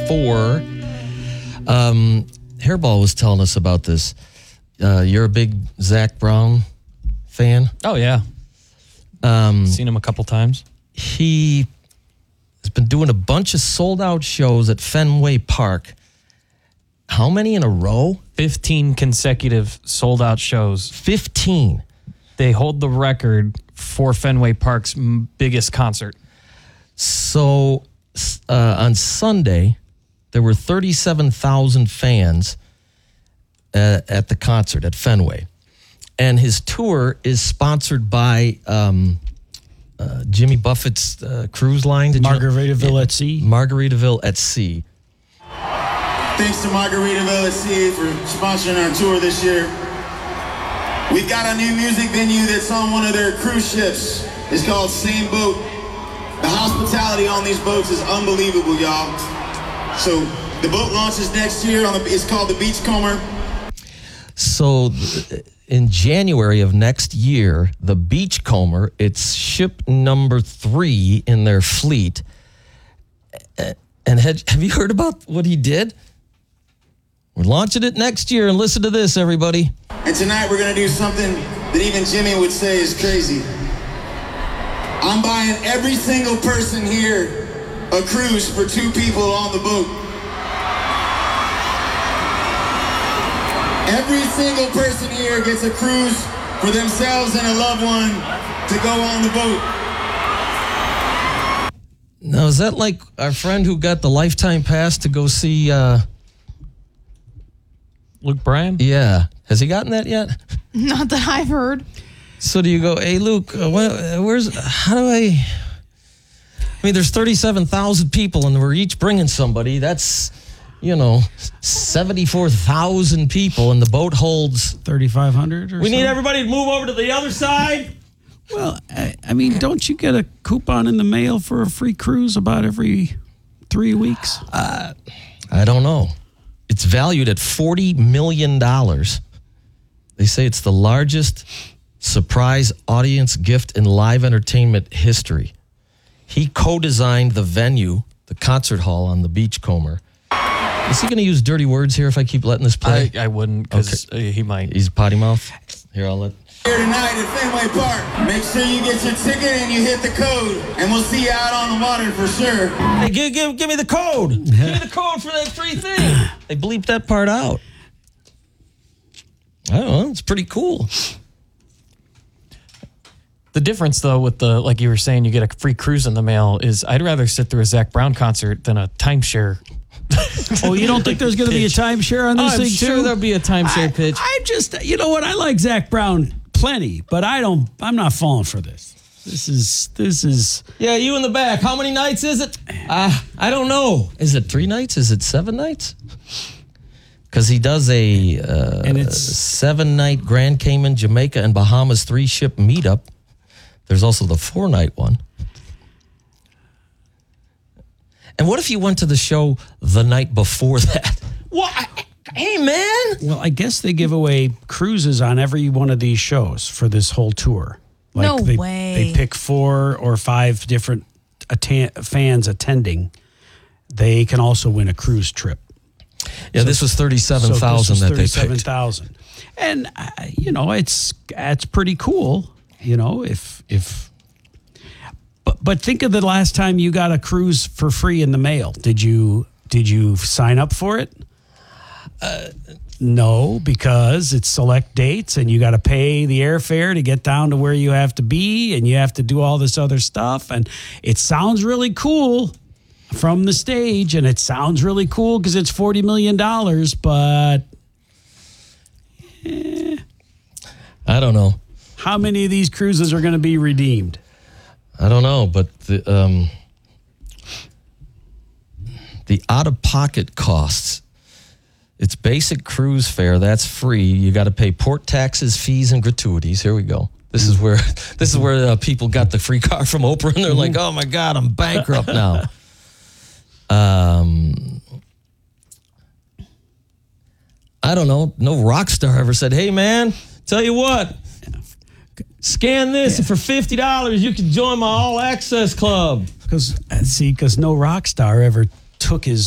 4. Hairball was telling us about this. You're a big Zac Brown fan? Oh, yeah. Seen him a couple times. He has been doing a bunch of sold-out shows at Fenway Park. How many in a row? 15 consecutive sold-out shows. 15. They hold the record for Fenway Park's biggest concert. So on Sunday, there were 37,000 fans at the concert at Fenway. And his tour is sponsored by Jimmy Buffett's cruise line. Margaritaville at Sea. Margaritaville at Sea. Thanks to Margaritaville at Sea for sponsoring our tour this year. We've got a new music venue that's on one of their cruise ships. It's called Same Boat. The hospitality on these boats is unbelievable, y'all. So the boat launches next year. It's called the Beachcomber. So in January of next year, the Beachcomber, it's ship number 3 in their fleet. And have you heard about what he did? We're launching it next year, and listen to this, everybody. And tonight we're going to do something that even Jimmy would say is crazy. I'm buying every single person here a cruise for 2 people on the boat. Every single person here gets a cruise for themselves and a loved one to go on the boat. Now, is that like our friend who got the lifetime pass to go see... Luke Bryan? Yeah. Has he gotten that yet? Not that I've heard. So do you go, hey, Luke, how do I mean, there's 37,000 people and we're each bringing somebody. That's, 74,000 people and the boat holds 3,500 or We need everybody to move over to the other side. Well, I mean, don't you get a coupon in the mail for a free cruise about every 3 weeks? I don't know. It's valued at $40 million. They say it's the largest surprise audience gift in live entertainment history. He co-designed the venue, the concert hall on the Beachcomber. Is he going to use dirty words here if I keep letting this play? I wouldn't, because he might. He's potty mouth. Here, I'll let... Here tonight at Fenway Park. Make sure you get your ticket and you hit the code, and we'll see you out on the water for sure. Hey, give me the code. Give me the code for that free thing. They bleeped that part out. I don't know. It's pretty cool. The difference, though, with the, like you were saying, you get a free cruise in the mail, is I'd rather sit through a Zac Brown concert than a timeshare. Oh, you don't think there's going to be a timeshare on this thing, too? I'm sure there'll be a timeshare pitch. I just, you know what? I like Zac Brown plenty, but I'm not falling for this. This is. Yeah, you in the back. How many nights is it? I don't know. Is it 3 nights? Is it 7 nights? Because he does a and it's 7-night Grand Cayman, Jamaica, and Bahamas 3-ship meetup. There's also the 4-night one. And what if you went to the show the night before that? What? Hey, man. Well, I guess they give away cruises on every one of these shows for this whole tour. No they, way. They pick 4 or 5 different fans attending. They can also win a cruise trip. Yeah, this was 37,000 that they picked. 37,000. And, it's pretty cool, But think of the last time you got a cruise for free in the mail. Did you sign up for it? No, because it's select dates and you got to pay the airfare to get down to where you have to be, and you have to do all this other stuff. And it sounds really cool from the stage, and it sounds really cool because it's $40 million, but I don't know. How many of these cruises are going to be redeemed? I don't know, but the out-of-pocket costs, it's basic cruise fare, that's free. You got to pay port taxes, fees, and gratuities. Here we go. This is where people got the free car from Oprah, and they're like, "Oh my God, I'm bankrupt now." I don't know. No rock star ever said, "Hey man, tell you what, scan this, and for $50 you can join my all access club." Because no rock star ever took his